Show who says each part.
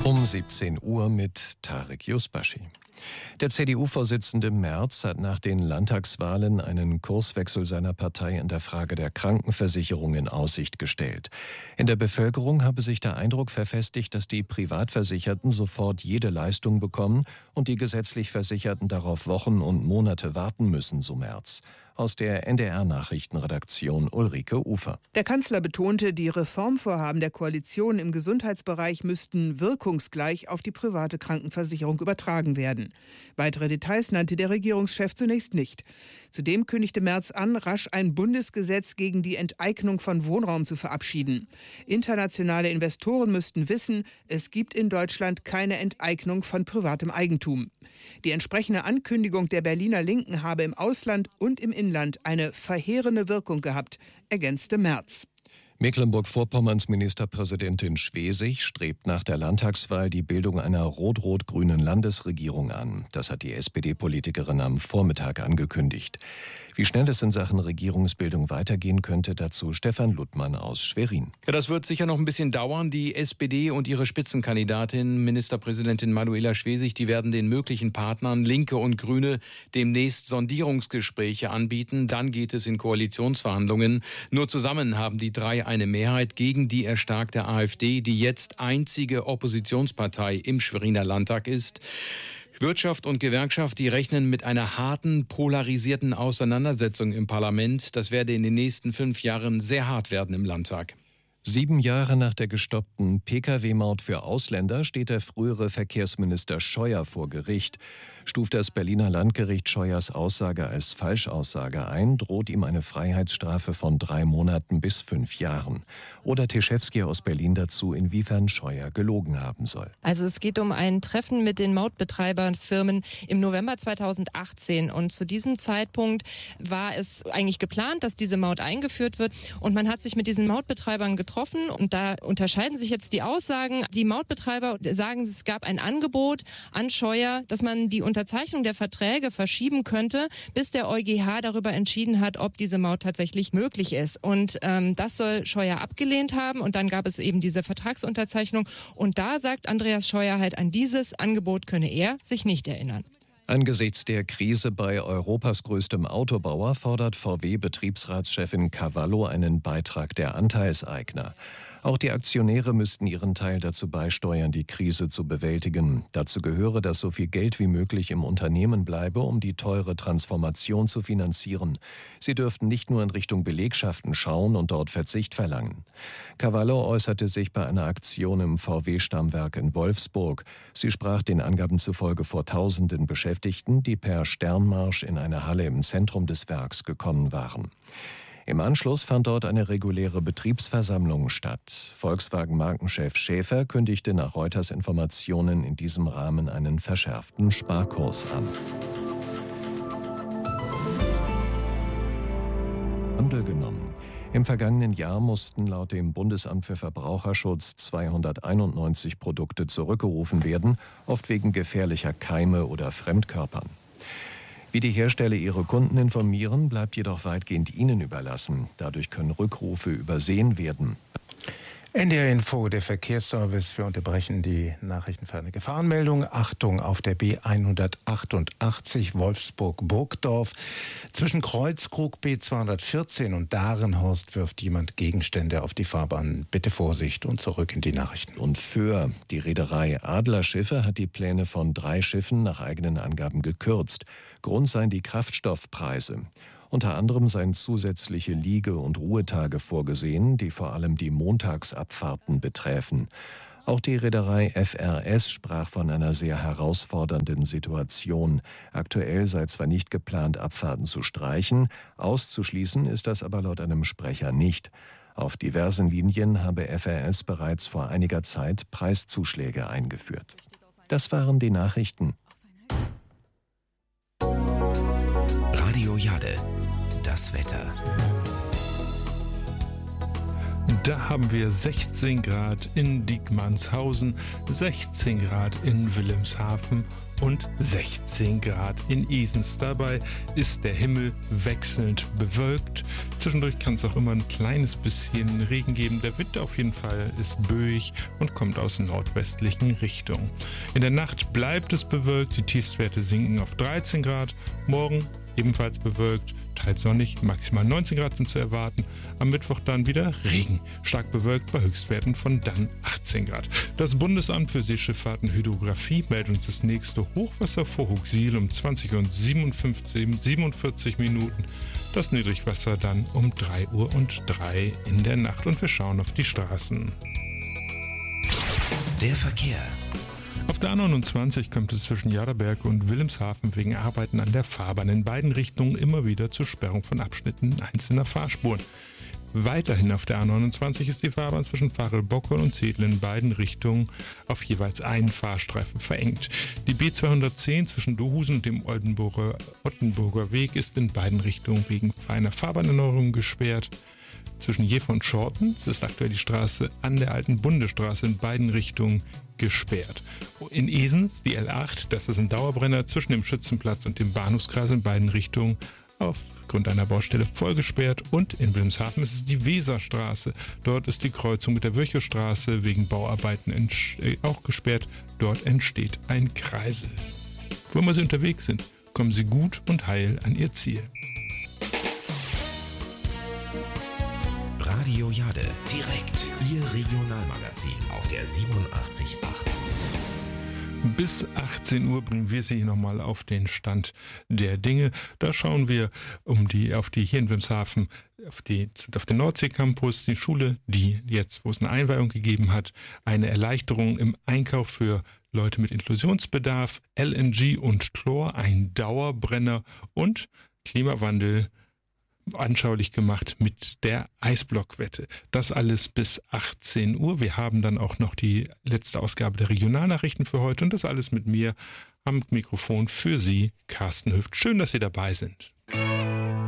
Speaker 1: Um 17 Uhr mit Tarek Yusbashi. Der CDU-Vorsitzende Merz hat nach den Landtagswahlen einen Kurswechsel seiner Partei in der Frage der Krankenversicherung in Aussicht gestellt. In der Bevölkerung habe sich der Eindruck verfestigt, dass die Privatversicherten sofort jede Leistung bekommen und die gesetzlich Versicherten darauf Wochen und Monate warten müssen, so Merz. Aus der NDR-Nachrichtenredaktion Ulrike Ufer.
Speaker 2: Der Kanzler betonte, die Reformvorhaben der Koalition im Gesundheitsbereich müssten wirkungsgleich auf die private Krankenversicherung übertragen werden. Weitere Details nannte der Regierungschef zunächst nicht. Zudem kündigte Merz an, rasch ein Bundesgesetz gegen die Enteignung von Wohnraum zu verabschieden. Internationale Investoren müssten wissen, es gibt in Deutschland keine Enteignung von privatem Eigentum. Die entsprechende Ankündigung der Berliner Linken habe im Ausland und im Inland eine verheerende Wirkung gehabt, ergänzte Merz.
Speaker 1: Mecklenburg-Vorpommerns Ministerpräsidentin Schwesig strebt nach der Landtagswahl die Bildung einer rot-rot-grünen Landesregierung an. Das hat die SPD-Politikerin am Vormittag angekündigt. Wie schnell es in Sachen Regierungsbildung weitergehen könnte, dazu Stefan Luttmann aus Schwerin.
Speaker 3: Ja, das wird sicher noch ein bisschen dauern. Die SPD und ihre Spitzenkandidatin, Ministerpräsidentin Manuela Schwesig, die werden den möglichen Partnern Linke und Grüne demnächst Sondierungsgespräche anbieten. Dann geht es in Koalitionsverhandlungen. Nur zusammen haben die drei eine Mehrheit gegen die erstarkte AfD, die jetzt einzige Oppositionspartei im Schweriner Landtag ist. Wirtschaft und Gewerkschaft, die rechnen mit einer harten, polarisierten Auseinandersetzung im Parlament. Das werde in den nächsten 5 Jahren sehr hart werden im Landtag.
Speaker 1: 7 Jahre nach der gestoppten Pkw-Maut für Ausländer steht der frühere Verkehrsminister Scheuer vor Gericht. Stuft das Berliner Landgericht Scheuers Aussage als Falschaussage ein, droht ihm eine Freiheitsstrafe von 3 Monaten bis 5 Jahren. Oder Teschewski aus Berlin dazu, inwiefern Scheuer gelogen haben soll.
Speaker 4: Also es geht um ein Treffen mit den Mautbetreiberfirmen im November 2018. Und zu diesem Zeitpunkt war es eigentlich geplant, dass diese Maut eingeführt wird. Und man hat sich mit diesen Mautbetreibern getroffen. Und da unterscheiden sich jetzt die Aussagen. Die Mautbetreiber sagen, es gab ein Angebot an Scheuer, dass man die Unterzeichnung der Verträge verschieben könnte, bis der EuGH darüber entschieden hat, ob diese Maut tatsächlich möglich ist. Und das soll Scheuer abgelehnt haben. Und dann gab es eben diese Vertragsunterzeichnung. Und da sagt Andreas Scheuer halt, an dieses Angebot könne er sich nicht erinnern.
Speaker 1: Angesichts der Krise bei Europas größtem Autobauer fordert VW-Betriebsratschefin Cavallo einen Beitrag der Anteilseigner. Auch die Aktionäre müssten ihren Teil dazu beisteuern, die Krise zu bewältigen. Dazu gehöre, dass so viel Geld wie möglich im Unternehmen bleibe, um die teure Transformation zu finanzieren. Sie dürften nicht nur in Richtung Belegschaften schauen und dort Verzicht verlangen. Cavallo äußerte sich bei einer Aktion im VW-Stammwerk in Wolfsburg. Sie sprach den Angaben zufolge vor Tausenden Beschäftigten, die per Sternmarsch in eine Halle im Zentrum des Werks gekommen waren. Im Anschluss fand dort eine reguläre Betriebsversammlung statt. Volkswagen-Markenchef Schäfer kündigte nach Reuters Informationen in diesem Rahmen einen verschärften Sparkurs an. Handel genommen. Im vergangenen Jahr mussten laut dem Bundesamt für Verbraucherschutz 291 Produkte zurückgerufen werden, oft wegen gefährlicher Keime oder Fremdkörpern. Wie die Hersteller ihre Kunden informieren, bleibt jedoch weitgehend ihnen überlassen. Dadurch können Rückrufe übersehen werden.
Speaker 5: NDR Info, der Verkehrsservice. Wir unterbrechen die Nachrichten für eine Gefahrenmeldung. Achtung auf der B188 Wolfsburg-Burgdorf. Zwischen Kreuzkrug B214 und Darenhorst wirft jemand Gegenstände auf die Fahrbahn. Bitte Vorsicht und zurück in die Nachrichten.
Speaker 1: Und für die Reederei Adlerschiffe hat die Pläne von 3 Schiffen nach eigenen Angaben gekürzt. Grund seien die Kraftstoffpreise. Unter anderem seien zusätzliche Liege- und Ruhetage vorgesehen, die vor allem die Montagsabfahrten beträfen. Auch die Reederei FRS sprach von einer sehr herausfordernden Situation. Aktuell sei zwar nicht geplant, Abfahrten zu streichen, auszuschließen ist das aber laut einem Sprecher nicht. Auf diversen Linien habe FRS bereits vor einiger Zeit Preiszuschläge eingeführt. Das waren die Nachrichten.
Speaker 6: Radio Jade, das Wetter. Da haben wir 16 Grad in Diekmannshausen, 16 Grad in Wilhelmshaven und 16 Grad in Esens. Dabei ist der Himmel wechselnd bewölkt. Zwischendurch kann es auch immer ein kleines bisschen Regen geben. Der Wind auf jeden Fall ist böig und kommt aus nordwestlichen Richtungen. In der Nacht bleibt es bewölkt, die Tiefstwerte sinken auf 13 Grad. Morgen ebenfalls bewölkt, teils sonnig, maximal 19 Grad sind zu erwarten. Am Mittwoch dann wieder Regen, stark bewölkt bei Höchstwerten von dann 18 Grad. Das Bundesamt für Seeschifffahrt und Hydrographie meldet uns das nächste Hochwasser vor Hooksiel um 20 Uhr und 47 Minuten. Das Niedrigwasser dann um 3 Uhr und 3 in der Nacht. Und wir schauen auf die Straßen.
Speaker 7: Der Verkehr.
Speaker 6: Auf der A29 kommt es zwischen Jaderberg und Wilhelmshaven wegen Arbeiten an der Fahrbahn in beiden Richtungen immer wieder zur Sperrung von Abschnitten einzelner Fahrspuren. Weiterhin auf der A29 ist die Fahrbahn zwischen Varel-Bockholm und Zedel in beiden Richtungen auf jeweils einen Fahrstreifen verengt. Die B210 zwischen Dohusen und dem Ottenburger Weg ist in beiden Richtungen wegen feiner Fahrbahnerneuerung gesperrt. Zwischen Jever und Schortens ist aktuell die Straße an der alten Bundesstraße in beiden Richtungen gesperrt. In Esens die L8, das ist ein Dauerbrenner zwischen dem Schützenplatz und dem Bahnhofskreis in beiden Richtungen aufgrund einer Baustelle voll gesperrt. Und in Wilhelmshaven ist es die Weserstraße. Dort ist die Kreuzung mit der Würchostraße wegen Bauarbeiten auch gesperrt. Dort entsteht ein Kreisel. Wo immer Sie unterwegs sind, kommen Sie gut und heil an Ihr Ziel.
Speaker 7: Radio Jade, direkt Ihr Regionalmagazin auf der 87.8.
Speaker 6: Bis 18 Uhr bringen wir Sie nochmal auf den Stand der Dinge. Da schauen wir auf die hier in Wilhelmshaven, auf den Nordsee-Campus, die Schule, die jetzt, wo es eine Einweihung gegeben hat, eine Erleichterung im Einkauf für Leute mit Inklusionsbedarf, LNG und Chlor, ein Dauerbrenner und Klimawandel anschaulich gemacht mit der Eisblockwette. Das alles bis 18 Uhr. Wir haben dann auch noch die letzte Ausgabe der Regionalnachrichten für heute und das alles mit mir am Mikrofon für Sie, Carsten Hüft. Schön, dass Sie dabei sind.